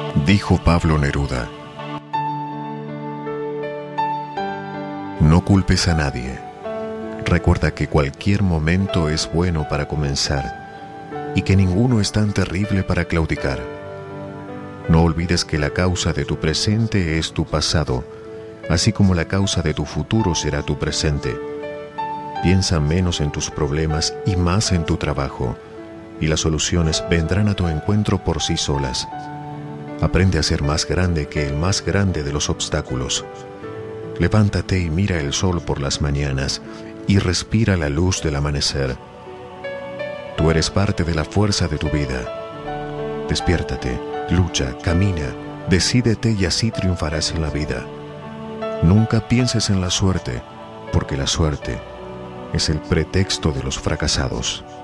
Dijo Pablo Neruda: no culpes a nadie. Recuerda que cualquier momento es bueno para comenzar y que ninguno es tan terrible para claudicar. No olvides que la causa de tu presente es tu pasado, así como la causa de tu futuro será tu presente. Piensa menos en tus problemas y más en tu trabajo, y las soluciones vendrán a tu encuentro por sí solas. Aprende a ser más grande que el más grande de los obstáculos. Levántate y mira el sol por las mañanas y respira la luz del amanecer. Tú eres parte de la fuerza de tu vida. Despiértate, lucha, camina, decídete y así triunfarás en la vida. Nunca pienses en la suerte, porque la suerte es el pretexto de los fracasados.